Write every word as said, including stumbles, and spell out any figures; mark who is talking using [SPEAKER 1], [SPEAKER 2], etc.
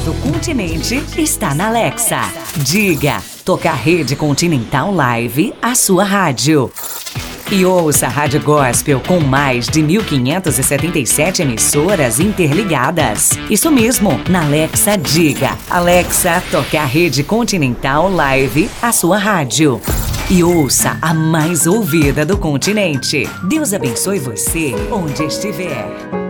[SPEAKER 1] rádios do continente está na Alexa. Diga, toca a Rede Continental Live, a sua rádio. E ouça a Rádio Gospel com mais de mil quinhentas e setenta e sete emissoras interligadas. Isso mesmo, na Alexa Diga. Alexa, toca a Rede Continental Live, a sua rádio. E ouça a mais ouvida do continente. Deus abençoe você onde estiver.